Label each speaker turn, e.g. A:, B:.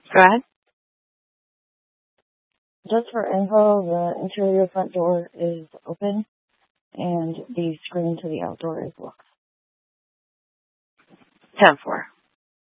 A: Go ahead.
B: Just for info, the interior front door is open, and the screen to the outdoor is locked.
A: 10-4.